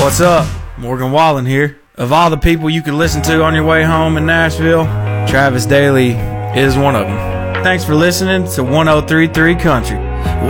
What's up? Morgan Wallen here. Of all the people you could listen to on your way home in Nashville, Travis Daly is one of them. Thanks for listening to 1033 Country.